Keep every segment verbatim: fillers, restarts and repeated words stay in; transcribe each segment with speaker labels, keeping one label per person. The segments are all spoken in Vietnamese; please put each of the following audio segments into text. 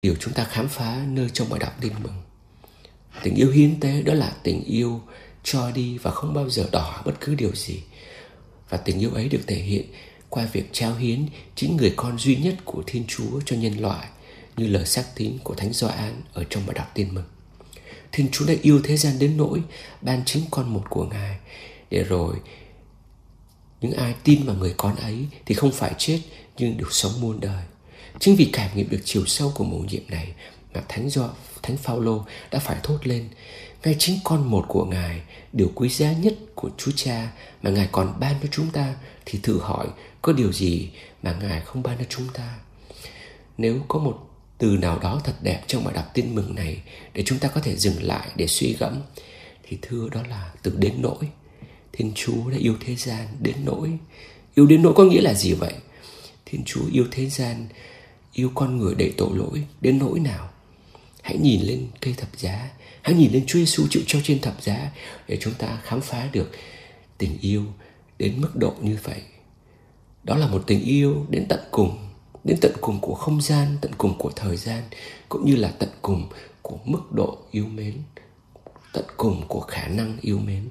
Speaker 1: Điều chúng ta khám phá nơi trong bài đọc Tin Mừng. Tình yêu hiến tế đó là tình yêu cho đi và không bao giờ đòi hỏi bất cứ điều gì. Và tình yêu ấy được thể hiện qua việc trao hiến chính người con duy nhất của Thiên Chúa cho nhân loại, như lời xác tín của Thánh Gioan ở trong bài đọc Tin Mừng. Thiên Chúa đã yêu thế gian đến nỗi ban chính con một của Ngài, để rồi những ai tin vào người con ấy thì không phải chết nhưng được sống muôn đời. Chính vì cảm nghiệm được chiều sâu của mầu nhiệm này mà Thánh Do, Thánh Phaolô đã phải thốt lên: ngay chính con một của Ngài, điều quý giá nhất của Chúa Cha mà Ngài còn ban cho chúng ta, thì thử hỏi có điều gì mà Ngài không ban cho chúng ta? Nếu có một từ nào đó thật đẹp trong bài đọc Tin Mừng này để chúng ta có thể dừng lại để suy gẫm, thì thưa đó là từ đến nỗi. Thiên Chúa đã yêu thế gian đến nỗi. Yêu đến nỗi có nghĩa là gì vậy? Thiên Chúa yêu thế gian, yêu con người đầy tội lỗi đến nỗi nào? Hãy nhìn lên cây thập giá, hãy nhìn lên Chúa Giêsu chịu treo trên thập giá để chúng ta khám phá được tình yêu đến mức độ như vậy. Đó là một tình yêu đến tận cùng, đến tận cùng của không gian, tận cùng của thời gian, cũng như là tận cùng của mức độ yêu mến, tận cùng của khả năng yêu mến.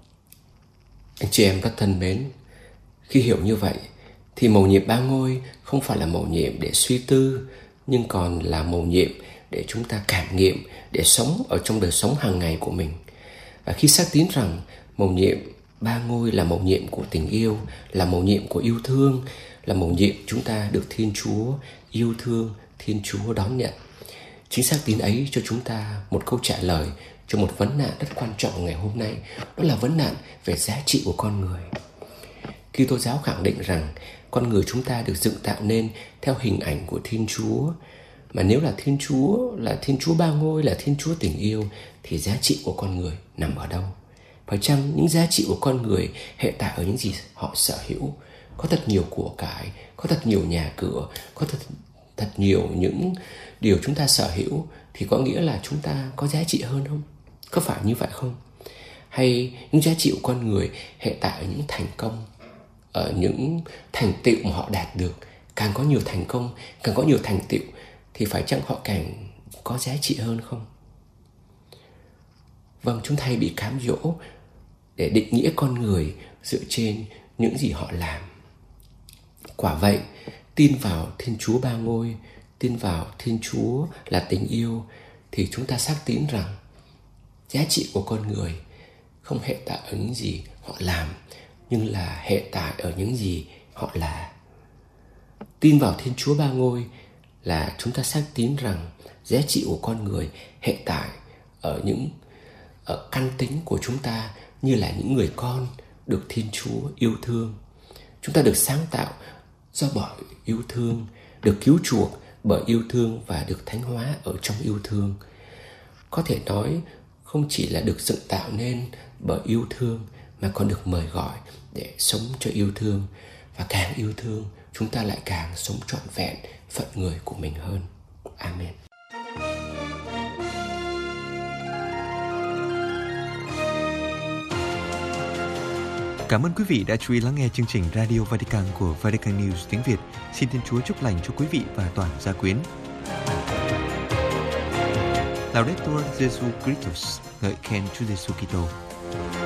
Speaker 1: Anh chị em rất thân mến, khi hiểu như vậy thì mầu nhiệm ba ngôi không phải là mầu nhiệm để suy tư, nhưng còn là mầu nhiệm để chúng ta cảm nghiệm, để sống ở trong đời sống hàng ngày của mình. Và khi xác tín rằng mầu nhiệm ba ngôi là mầu nhiệm của tình yêu, là mầu nhiệm của yêu thương, là mầu nhiệm chúng ta được Thiên Chúa yêu thương, Thiên Chúa đón nhận. Chính xác tín ấy cho chúng ta một câu trả lời cho một vấn nạn rất quan trọng ngày hôm nay, đó là vấn nạn về giá trị của con người. Kitô giáo khẳng định rằng con người chúng ta được dựng tạo nên theo hình ảnh của Thiên Chúa. Mà nếu là Thiên Chúa, là Thiên Chúa ba ngôi, là Thiên Chúa tình yêu, thì giá trị của con người nằm ở đâu? Phải chăng những giá trị của con người hệ tại ở những gì họ sở hữu? Có thật nhiều của cải, có thật nhiều nhà cửa, có thật, thật nhiều những điều chúng ta sở hữu, thì có nghĩa là chúng ta có giá trị hơn không? Có phải như vậy không? Hay những giá trị của con người hệ tại ở những thành công, ở những thành tựu mà họ đạt được? Càng có nhiều thành công, càng có nhiều thành tựu, thì phải chăng họ càng có giá trị hơn không? Vâng, chúng ta hay bị cám dỗ để định nghĩa con người dựa trên những gì họ làm. Quả vậy, tin vào Thiên Chúa ba ngôi, tin vào Thiên Chúa là tình yêu, thì chúng ta xác tín rằng giá trị của con người không hệ tại ở những gì họ làm, nhưng là hệ tại ở những gì họ là. Tin vào Thiên Chúa ba ngôi là chúng ta xác tín rằng giá trị của con người hệ tại ở những ở căn tính của chúng ta, như là những người con được Thiên Chúa yêu thương. Chúng ta được sáng tạo do bởi yêu thương, được cứu chuộc bởi yêu thương và được thánh hóa ở trong yêu thương. Có thể nói không chỉ là được dựng tạo nên bởi yêu thương, mà còn được mời gọi để sống cho yêu thương. Và càng yêu thương, chúng ta lại càng sống trọn vẹn phận người của mình hơn. Amen.
Speaker 2: Cảm ơn quý vị đã chú ý lắng nghe chương trình Radio Vatican của Vatican News tiếng Việt. Xin Thiên Chúa chúc lành cho quý vị và toàn gia quyến. Laudetur Jesu Christus, ngợi khen Chúa Giêsu Kitô.